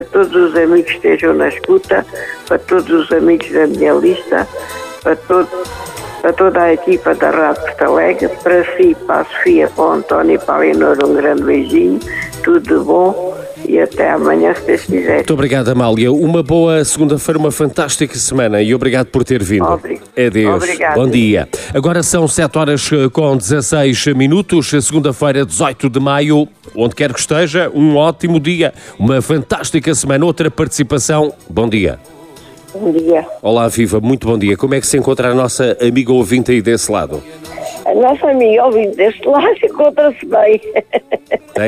todos os amigos que estejam na escuta, para todos os amigos da minha lista, para toda a equipa da Rádio Porto Alegre, para si, para a Sofia, para o António e para a Leonor, um grande beijinho, tudo de bom e até amanhã, se Deus quiser. Muito obrigado, Amália. Uma boa segunda-feira, uma fantástica semana e obrigado por ter vindo. Adeus. Obrigado. Bom dia. Agora são 7h16, segunda-feira, 18 de maio. Onde quer que esteja, um ótimo dia, uma fantástica semana. Outra participação. Bom dia. Bom dia. Olá, Viva, muito bom dia. Como é que se encontra a nossa amiga ouvinte aí desse lado? A nossa amiga ouvinte deste lado encontra-se bem.